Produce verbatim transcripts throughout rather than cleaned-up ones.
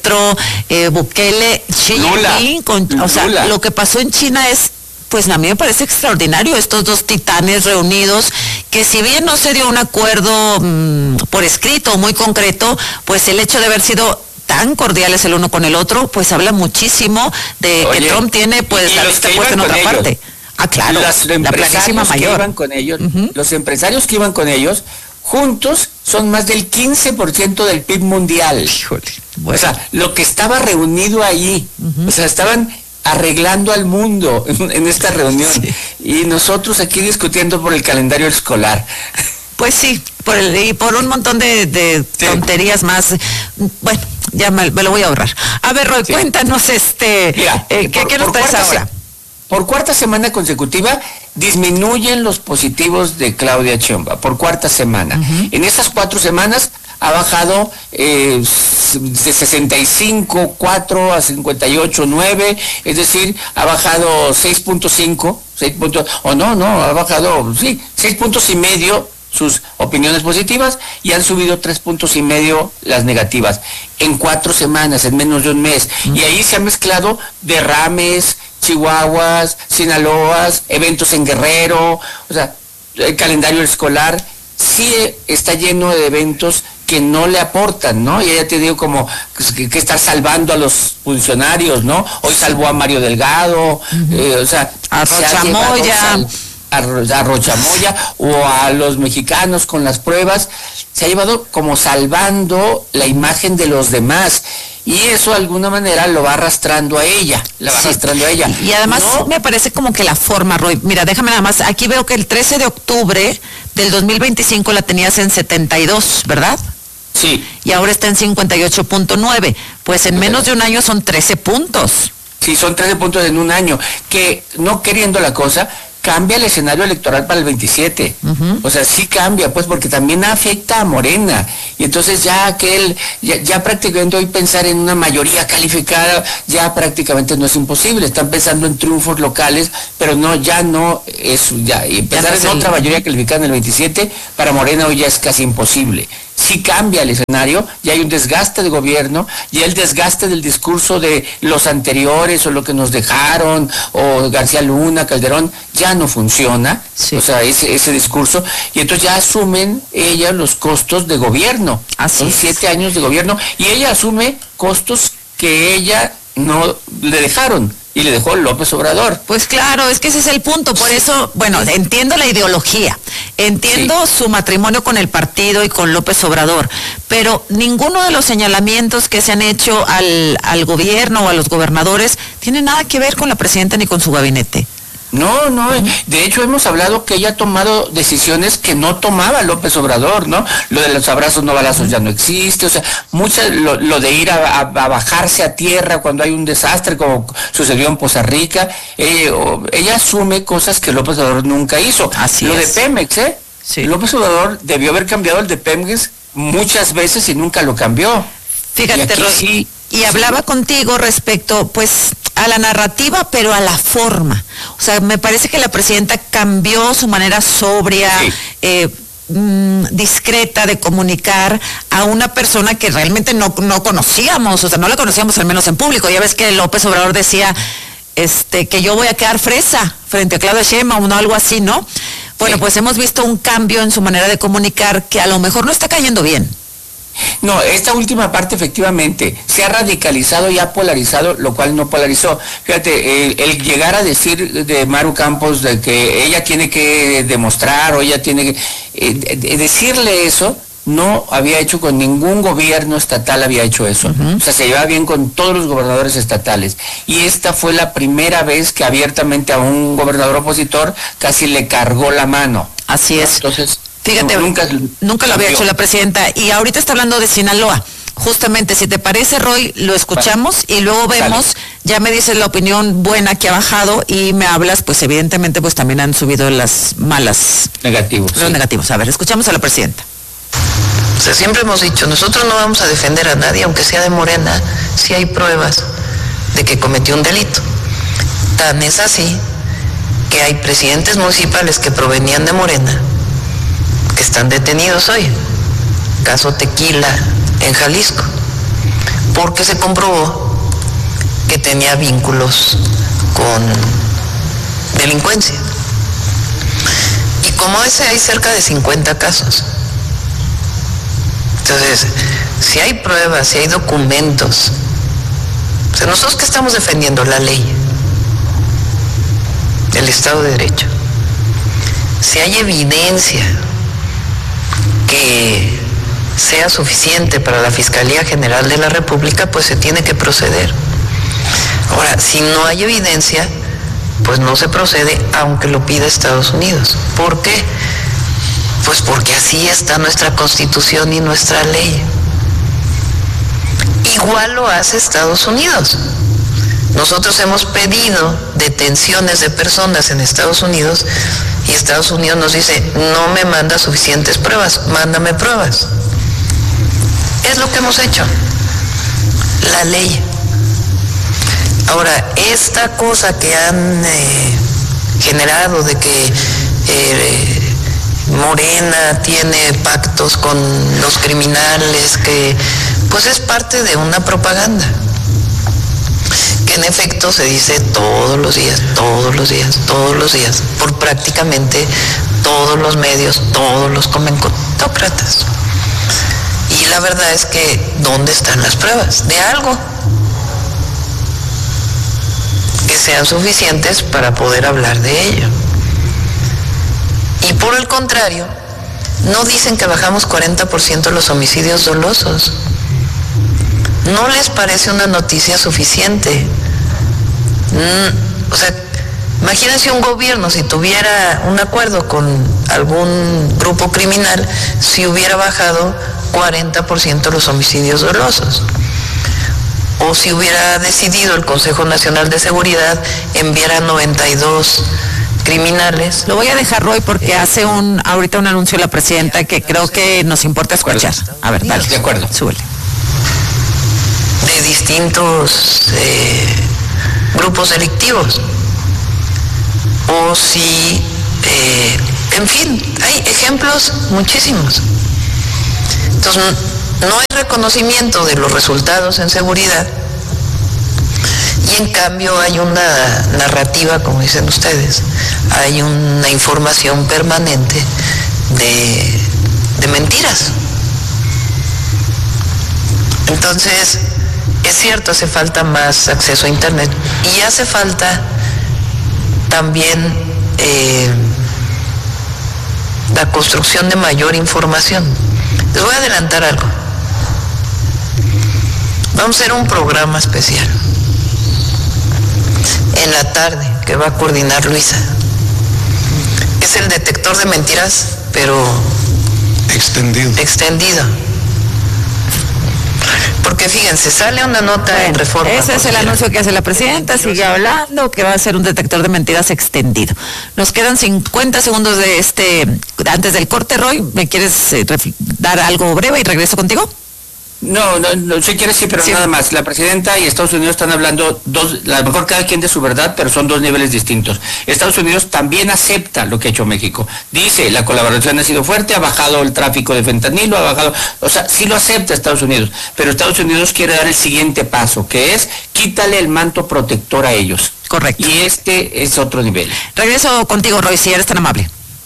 eh, Bukele, Xi Jinping, con, o sea, Lula. Lo que pasó en China es, pues a mí me parece extraordinario, estos dos titanes reunidos, que si bien no se dio un acuerdo mmm, por escrito muy concreto, pues el hecho de haber sido tan cordiales el uno con el otro, pues habla muchísimo de Oye, que Trump tiene pues la vista puesta en otra ellos, parte. Ah, claro, los la planísima empresarios que mayor. iban con ellos, Uh-huh. los empresarios que iban con ellos, juntos son más del quince por ciento del P I B mundial. Híjole, bueno. O sea, lo que estaba reunido ahí, uh-huh. o sea, estaban arreglando al mundo en, en esta reunión. Sí. Y nosotros aquí discutiendo por el calendario escolar. Pues sí, por el, y por un montón de, de sí. tonterías más. Bueno, ya me, me lo voy a ahorrar. A ver, Roy, sí. cuéntanos, este, Mira, eh, ¿qué, por, ¿qué nos traes ahora? Se, por cuarta semana consecutiva disminuyen los positivos de Claudia Sheinbaum, por cuarta semana. Uh-huh. En esas cuatro semanas ha bajado eh, de sesenta y cinco punto cuatro a cincuenta y ocho punto nueve, es decir, ha bajado seis punto cinco, seis puntos, o no, no, ha bajado, sí, seis puntos y medio sus opiniones positivas y han subido tres puntos y medio las negativas en cuatro semanas, en menos de un mes. Uh-huh. Y ahí se han mezclado derrames, Chihuahuas, Sinaloas, eventos en Guerrero, o sea, el calendario escolar sí está lleno de eventos que no le aportan, ¿no? Y ella te digo como que, que está salvando a los funcionarios, ¿no? Hoy salvó a Mario Delgado, uh-huh. eh, o sea, a Rochamoya, a, a Rochamoya o a los mexicanos con las pruebas, se ha llevado como salvando la imagen de los demás. Y eso de alguna manera lo va arrastrando a ella, la va sí. arrastrando a ella. Y además ¿no? me parece como que la forma, Roy, mira, déjame nada más, aquí veo que el trece de octubre del dos mil veinticinco la tenías en setenta y dos, ¿verdad? Sí. Y ahora está en cincuenta y ocho punto nueve, pues en menos de un año son trece puntos. Sí, son trece puntos en un año, que no queriendo la cosa, cambia el escenario electoral para el veintisiete. Uh-huh. O sea, sí cambia, pues, porque también afecta a Morena. Y entonces ya aquel, ya, ya prácticamente hoy pensar en una mayoría calificada, ya prácticamente no es imposible. Están pensando en triunfos locales, pero no, ya no es, ya, y pensar ya no en otra mayoría calificada en el veintisiete, para Morena hoy ya es casi imposible. Sí cambia el escenario, ya hay un desgaste de gobierno, ya el desgaste del discurso de los anteriores o lo que nos dejaron, o García Luna, Calderón, ya no funciona, sí. o sea, ese, ese discurso, y entonces ya asumen ella los costos de gobierno. Así Son es. siete años de gobierno, y ella asume costos que ella no le dejaron. Y le dejó López Obrador. Pues claro, es que ese es el punto, por eso, bueno, entiendo la ideología, entiendo sí. su matrimonio con el partido y con López Obrador, pero ninguno de los señalamientos que se han hecho al, al gobierno o a los gobernadores tiene nada que ver con la presidenta ni con su gabinete. No, no, de hecho hemos hablado que ella ha tomado decisiones que no tomaba López Obrador, ¿no? Lo de los abrazos no balazos ya no existe, o sea, muchas, lo, lo de ir a, a, a bajarse a tierra cuando hay un desastre, como sucedió en Poza Rica, eh, o, ella asume cosas que López Obrador nunca hizo. Así lo es. de Pemex, ¿eh? Sí. López Obrador debió haber cambiado el de Pemex muchas veces y nunca lo cambió. Fíjate, y, sí, y hablaba sí. contigo respecto, pues, a la narrativa, pero a la forma. O sea, me parece que la presidenta cambió su manera sobria, sí. eh, mmm, discreta de comunicar a una persona que realmente no, no conocíamos, o sea, no la conocíamos al menos en público. Ya ves que López Obrador decía este, que yo voy a quedar fresa frente a Claudia Sheinbaum o algo así, ¿no? Bueno, sí. pues hemos visto un cambio en su manera de comunicar que a lo mejor no está cayendo bien. No, esta última parte efectivamente se ha radicalizado y ha polarizado, lo cual no polarizó. Fíjate, el, el llegar a decir de Maru Campos de que ella tiene que demostrar o ella tiene que... Eh, de, decirle eso, no había hecho con ningún gobierno estatal, había hecho eso. Uh-huh. O sea, se llevaba bien con todos los gobernadores estatales. Y esta fue la primera vez que abiertamente a un gobernador opositor casi le cargó la mano. Así ¿no? es. Entonces... Fíjate, nunca, nunca lo había hecho la presidenta. Y ahorita está hablando de Sinaloa. Justamente, si te parece, Roy, lo escuchamos y luego vemos, Sale. ya me dices la opinión buena que ha bajado y me hablas, pues evidentemente, pues también han subido las malas. Negativos. Los sí. negativos. A ver, escuchamos a la presidenta. O sea, siempre hemos dicho, nosotros no vamos a defender a nadie, aunque sea de Morena, si hay pruebas de que cometió un delito. Tan es así que hay presidentes municipales que provenían de Morena, que están detenidos hoy, caso Tequila en Jalisco, porque se comprobó que tenía vínculos con delincuencia. Y como ese hay cerca de cincuenta casos. Entonces, si hay pruebas, si hay documentos, o sea, nosotros que estamos defendiendo la ley, el Estado de Derecho, si hay evidencia que sea suficiente para la Fiscalía General de la República, pues se tiene que proceder. Ahora, si no hay evidencia, pues no se procede, aunque lo pida Estados Unidos. ¿Por qué? Pues porque así está nuestra Constitución y nuestra ley. Igual lo hace Estados Unidos. Nosotros hemos pedido detenciones de personas en Estados Unidos y Estados Unidos nos dice, no me manda suficientes pruebas, mándame pruebas. Es lo que hemos hecho. La ley. Ahora, esta cosa que han eh, generado de que eh, Morena tiene pactos con los criminales, que pues es parte de una propaganda, que en efecto se dice todos los días, todos los días, todos los días, por prácticamente todos los medios, todos los comentócratas. Y la verdad es que, ¿dónde están las pruebas? De algo que sean suficientes para poder hablar de ello. Y por el contrario, no dicen que bajamos cuarenta por ciento los homicidios dolosos. ¿No les parece una noticia suficiente? Mm, o sea, imagínense un gobierno, si tuviera un acuerdo con algún grupo criminal, si hubiera bajado cuarenta por ciento los homicidios dolosos. O si hubiera decidido el Consejo Nacional de Seguridad enviar a noventa y dos criminales. Lo voy a dejar, Roy, porque hace un ahorita un anuncio la presidenta que creo que nos importa escuchar. A ver, dale. De acuerdo. Súbele. De distintos eh, grupos delictivos. O si, eh, en fin, hay ejemplos muchísimos. Entonces, no hay reconocimiento de los resultados en seguridad y en cambio hay una narrativa, como dicen ustedes, hay una información permanente de, de mentiras. Entonces, es cierto, hace falta más acceso a Internet y hace falta también eh, la construcción de mayor información. Les voy a adelantar algo. Vamos a hacer un programa especial en la tarde que va a coordinar Luisa. Es el detector de mentiras, pero extendido. Extendido. Porque fíjense, sale una nota bueno, en Reforma. Ese es el anuncio que hace la presidenta, sigue hablando que va a ser un detector de mentiras extendido. Nos quedan cincuenta segundos de este, antes del corte, Roy, ¿me quieres eh, dar algo breve y regreso contigo? No, no, no, si quieres sí, pero sí. Nada más. La presidenta y Estados Unidos están hablando dos, a lo mejor cada quien de su verdad, pero son dos niveles distintos. Estados Unidos también acepta lo que ha hecho México. Dice, la colaboración ha sido fuerte, ha bajado el tráfico de fentanilo, ha bajado, o sea, sí lo acepta Estados Unidos, pero Estados Unidos quiere dar el siguiente paso, que es quítale el manto protector a ellos. Correcto. Y este es otro nivel. Regreso contigo, Roy, si eres tan amable.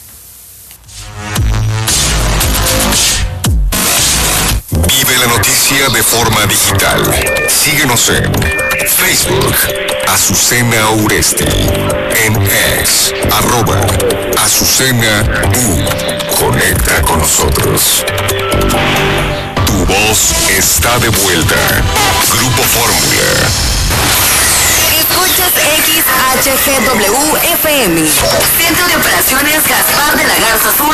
Vive la noticia de forma digital. Síguenos en Facebook, Azucena Uresti, en X, arroba Azucena U. Conecta con nosotros. Tu voz está de vuelta. Grupo Fórmula. Escuchas X H G W F M. Centro de Operaciones Gaspar de la Garza Sur